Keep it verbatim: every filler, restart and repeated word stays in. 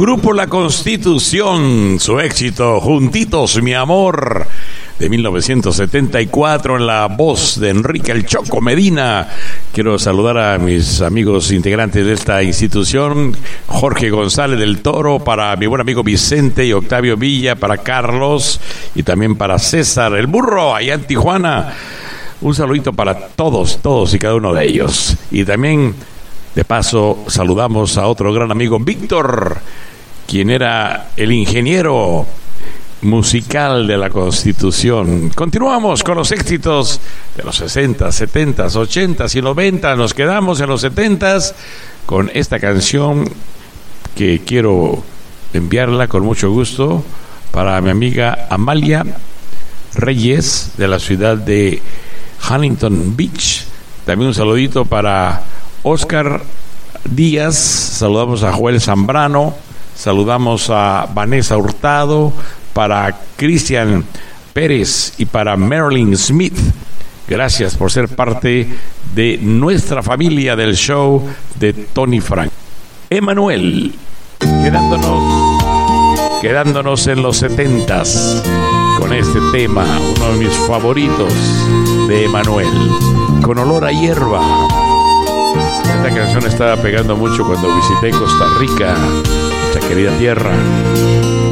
Grupo La Constitución, su éxito Juntitos mi amor de mil novecientos setenta y cuatro, en la voz de Enrique El Choco Medina. Quiero saludar a mis amigos integrantes de esta institución: Jorge González del Toro, para mi buen amigo Vicente y Octavio Villa, para Carlos y también para César el Burro allá en Tijuana. Un saludito para todos, todos y cada uno de ellos. Y también, de paso, saludamos a otro gran amigo, Víctor, quien era el ingeniero musical de La Constitución. Continuamos con los éxitos de los sesenta, setenta, ochenta y noventa. Nos quedamos en los setenta con esta canción que quiero enviarla con mucho gusto para mi amiga Amalia Reyes de la ciudad de Huntington Beach. También un saludito para Oscar Díaz, saludamos a Joel Zambrano, saludamos a Vanessa Hurtado, para Cristian Pérez y para Marilyn Smith. Gracias por ser parte de nuestra familia del show de Tony Frank. Emanuel, quedándonos, quedándonos en los setentas con este tema, uno de mis favoritos de Emanuel, Con olor a hierba. Esta canción estaba pegando mucho cuando visité Costa Rica, nuestra querida tierra.